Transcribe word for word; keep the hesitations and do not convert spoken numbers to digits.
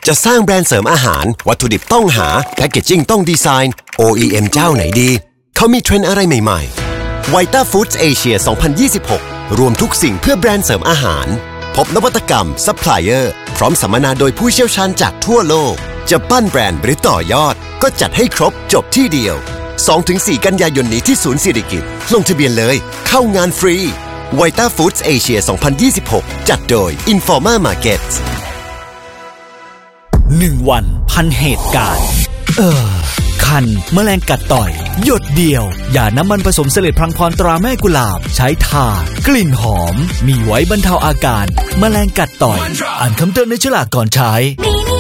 จะสร้างแบรนด์เสริมอาหารวัตถุดิบต้องหาแพคเกจจิ้งต้องดีไซน์ โอ อี เอ็ม เจ้าไหนดีเขามีเทรนด์อะไรใหม่ๆ Vita Foods Asia สองพันยี่สิบหกรวมทุกสิ่งเพื่อแบรนด์เสริมอาหารพบนวัตกรรมซัพพลายเออร์พร้อมสัมมนาโดยผู้เชี่ยวชาญจากทั่วโลกจะปั้นแบรนด์หรือต่อยอดก็จัดให้ครบจบที่เดียว สองถึงสี่ กันยายนนี้ที่ศูนย์สิริกิติ์ลงทะเบียนเลยเข้างานฟรี Vita Foods Asia สองพันยี่สิบหกจัดโดย Informa Markets หนึ่งวันพันเหตุการณ์เออคันแมลงกัดต่อยหยดเดียวอย่าน้ำมันผสมเสลดพลังพรตราแม่กุหลาบใช้ทากลิ่นหอมมีไว้บรรเทาอาการแมลงกัดต่อยอ่านคำเตือนในฉลากก่อนใช้